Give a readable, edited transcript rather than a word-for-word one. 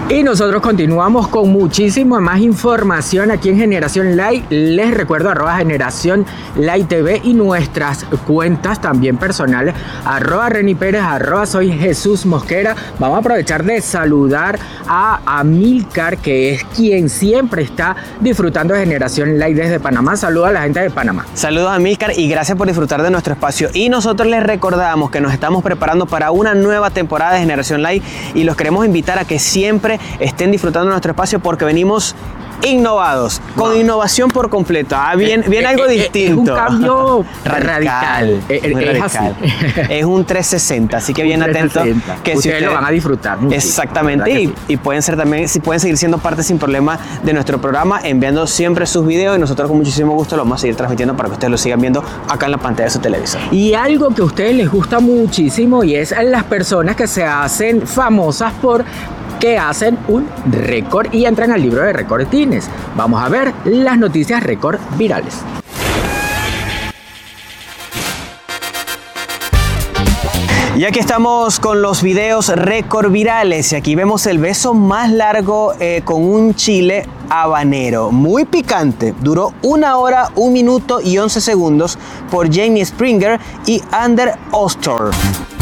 Y nosotros continuamos con muchísimo más información aquí en Generación Live. Les recuerdo @Generación Live TV y nuestras cuentas también personales, @Reni Pérez, @Soy Jesús Mosquera. Vamos a aprovechar de saludar a Amílcar, que es quien siempre está disfrutando de Generación Live desde Panamá. Saludos a la gente de Panamá. Saludos a Amílcar y gracias por disfrutar de nuestro espacio. Y nosotros les recordamos que nos estamos preparando para una nueva temporada de Generación Live y los queremos invitar a que siempre estén disfrutando de nuestro espacio porque venimos innovados, con innovación por completo. Viene algo distinto. Es un cambio radical. Es radical. Es un 360, así que bien atentos. Que ustedes lo van a disfrutar muchísimo. Exactamente. Y pueden ser también, si pueden seguir siendo parte sin problema de nuestro programa, enviando siempre sus videos y nosotros con muchísimo gusto lo vamos a seguir transmitiendo para que ustedes lo sigan viendo acá en la pantalla de su televisor. Y algo que a ustedes les gusta muchísimo y es las personas que se hacen famosas que hacen un récord y entran al libro de récord Guinness. Vamos a ver las noticias récord virales. Y aquí estamos con los videos récord virales y aquí vemos el beso más largo con un chile habanero, muy picante. Duró 1 hora, 1 minuto y 11 segundos por Jamie Springer y Ander Ostor.